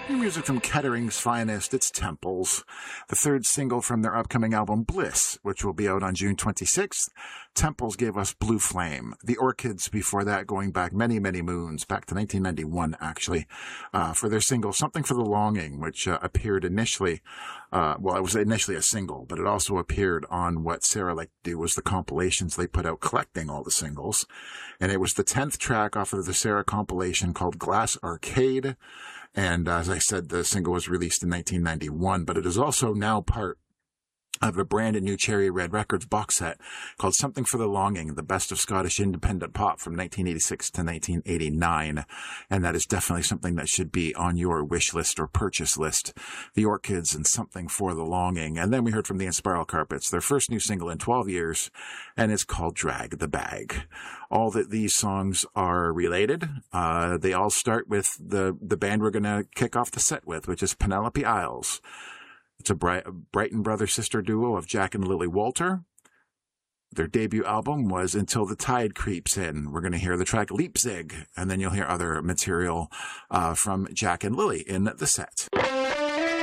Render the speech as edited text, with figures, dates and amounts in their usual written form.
New music from Kettering's finest, it's Temples, the third single from their upcoming album Bliss, which will be out on June 26th. Temples gave us Blue Flame. The Orchids before that, going back many, many moons, back to 1991 actually, for their single Something for the Longing, which appeared initially, it was initially a single, but it also appeared on what Sarah liked to do was the compilations they put out collecting all the singles. And it was the 10th track off of the Sarah compilation called Glass Arcade. And as I said, the single was released in 1991, but it is also now part of a brand new Cherry Red Records box set called Something for the Longing, the best of Scottish independent pop from 1986 to 1989. And that is definitely something that should be on your wish list or purchase list. The Orchids and Something for the Longing. And then we heard from the Inspiral Carpets, their first new single in 12 years, and it's called Drag the Bag. All that these songs are related. They all start with the band we're going to kick off the set with, which is Penelope Isles. It's a Brighton brother-sister duo of Jack and Lily Walter. Their debut album was Until the Tide Creeps In. We're going to hear the track Leipzig, and then you'll hear other material from Jack and Lily in the set.